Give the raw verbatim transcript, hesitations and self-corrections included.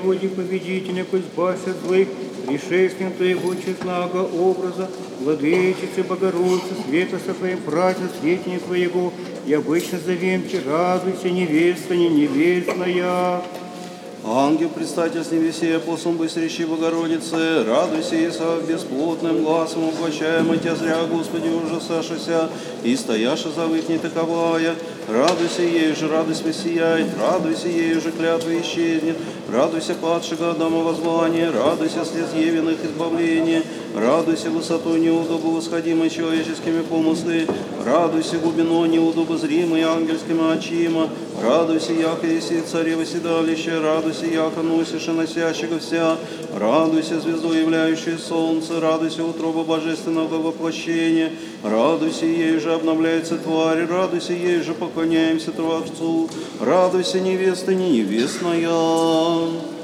Господи, победительный, пусть избавься от злых, пришествием Твоего честного образа, Владычицы, Богородицы, света со Твоим праздником, светения Твоего, и обычно зовемте, радуйся, невеста, не невестная. Ангел, предстатель с небесе, апостол быстрейшей Богородицы, радуйся, Иса, бесплотным глазом воплощаемый Тебя зря, Господи, ужасашися, и стояша завыть не таковая. Радуйся, ей же радость воссияет, радуйся, ей же клятва исчезнет, радуйся, падшего Адама воззвание, радуйся, слез Евиных избавление, радуйся, высоту неудобу восходимой человеческими помыслы, радуйся, глубину неудобозримой ангельскими очима, радуйся, яко еси царева седалище, радуйся, яко носишь и носящего вся, радуйся, звезду, являющее солнце, радуйся, утроба божественного воплощения, радуйся, ей же обновляется тварь, радуйся, ей же поклоняемся Творцу, радуйся, невеста не невестная.